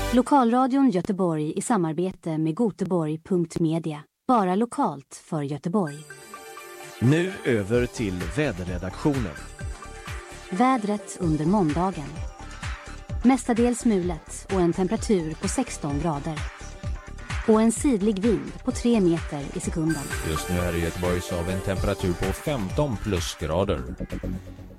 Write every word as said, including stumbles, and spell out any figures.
Lokalradion Göteborg i samarbete med Göteborg punkt media. Bara lokalt för Göteborg. Nu över till väderredaktionen. Vädret under måndagen. Mestadels mulet och en temperatur på sexton grader. Och en sidlig vind på tre meter i sekunden. Just nu här i Göteborg så har vi en temperatur på femton plusgrader.